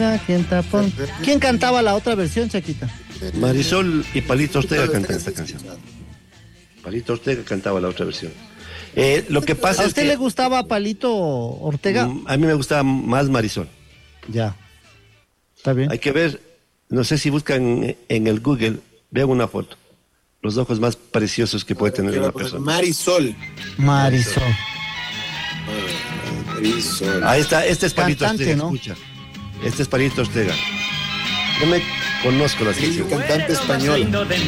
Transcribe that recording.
Mira, ¿quién cantaba la otra versión, Chaquita? Marisol y Palito Ortega cantan esta canción. Palito Ortega cantaba la otra versión. Lo que pasa ¿A es usted que le gustaba Palito Ortega? a mí me gustaba más Marisol. Ya. Está bien. Hay que ver, no sé si buscan en el Google, vean una foto. Los ojos más preciosos que puede tener una persona. Marisol. Marisol. Marisol. Ahí está, este es Palito Cantante, Ortega, ¿no? escucha. Este es Palito Ortega. Yo me conozco las canciones. Cantante español.